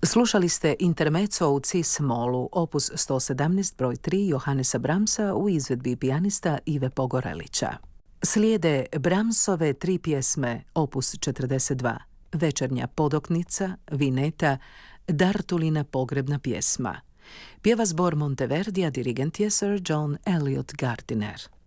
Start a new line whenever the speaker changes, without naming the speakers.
Slušali ste intermezzo u cis-molu, opus 117 broj 3 Johannesa Brahmsa u izvedbi pijanista Ive Pogorelića. Slijede Brahmsove 3 pjesme, opus 42, Večernja podoknica, Vineta, D'Artulina pogrebna pjesma. Pjeva zbor Monteverdija, dirigent je Sir John Eliot Gardiner.